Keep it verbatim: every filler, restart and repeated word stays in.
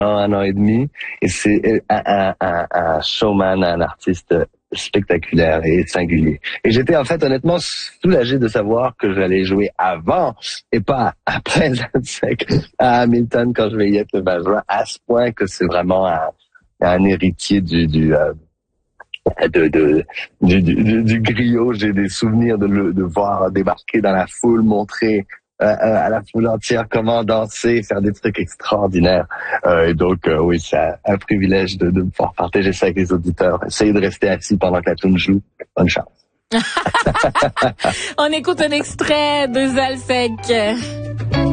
un an et demi, et c'est un, un, un, un showman, un artiste spectaculaire et singulier. Et j'étais en fait honnêtement soulagé de savoir que j'allais jouer avant et pas après Zansek à Hamilton quand je vais y être le vingt juin, à ce point que c'est vraiment un, un héritier du, du euh, de, de du, du, du griot. J'ai des souvenirs de le de voir débarquer dans la foule, montrer euh, à la foule entière comment danser, faire des trucs extraordinaires. Euh, et donc euh, oui, c'est un, un privilège de, de pouvoir partager ça avec les auditeurs. Essayez de rester assis pendant que la tune joue. Bonne chance. On écoute un extrait de Zalsek.